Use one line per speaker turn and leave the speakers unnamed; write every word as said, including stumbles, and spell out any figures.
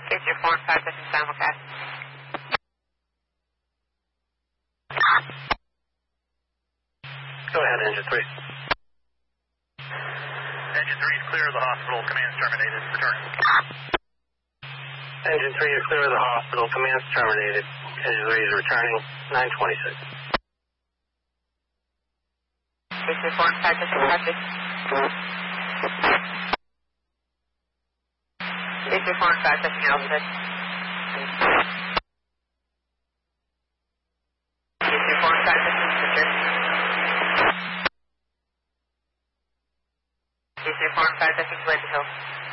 Case your four and five touching simulcast.
Go ahead, engine three.
Engine three is clear of the hospital. Command's terminated. Returning.
Engine three is clear of the hospital. Command's terminated. Engine three is returning. nine twenty-six.
Case your four and five touching traffic. Case your four and five touching altitude. Case your four and five touching Richard. Case your four and five touching Glade Hill.